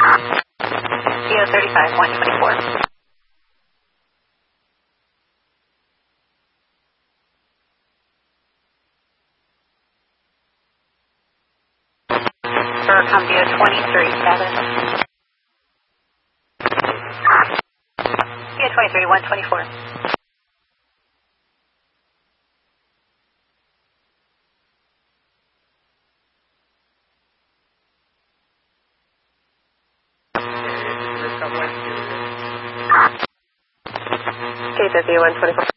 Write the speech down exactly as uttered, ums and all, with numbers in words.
C O thirty-five, one twenty-four. For Convio twenty-three, status. C O twenty-three, one twenty-four. K fifty, one twenty-four.